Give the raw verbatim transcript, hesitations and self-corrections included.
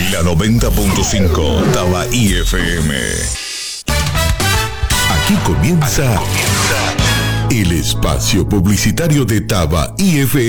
La noventa punto cinco Tabaí F M. Aquí comienza, Aquí comienza el espacio publicitario de Tabaí F